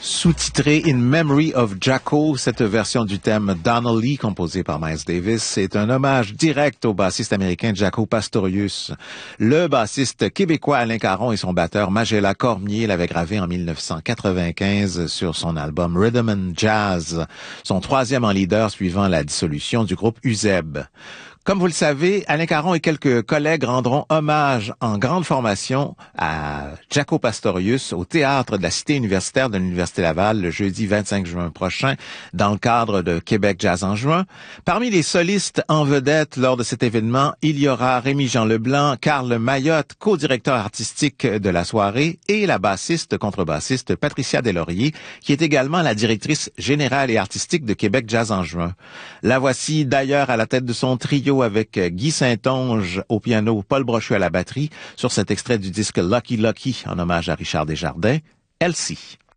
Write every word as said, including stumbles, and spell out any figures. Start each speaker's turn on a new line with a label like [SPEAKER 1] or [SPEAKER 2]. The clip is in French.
[SPEAKER 1] Sous-titré In Memory of Jaco, cette version du thème Donnelly, composée par Miles Davis, c'est un hommage direct au bassiste américain Jaco Pastorius. Le bassiste québécois Alain Caron et son batteur Magella Cormier l'avaient gravé en mille neuf cent quatre-vingt-quinze sur son album Rhythm and Jazz, son troisième en leader suivant la dissolution du groupe U Z E B. Comme vous le savez, Alain Caron et quelques collègues rendront hommage en grande formation à Jaco Pastorius au théâtre de la Cité universitaire de l'Université Laval le jeudi vingt-cinq juin prochain dans le cadre de Québec Jazz en juin. Parmi les solistes en vedette lors de cet événement, il y aura Rémi-Jean Leblanc, Carl Mayotte, co-directeur artistique de la soirée, et la bassiste contrebassiste Patricia Deslauriers, qui est également la directrice générale et artistique de Québec Jazz en juin. La voici d'ailleurs à la tête de son trio avec Guy Saint-Onge au piano, Paul Brochu à la batterie, sur cet extrait du disque Lucky Lucky en hommage à Richard Desjardins, Elsie.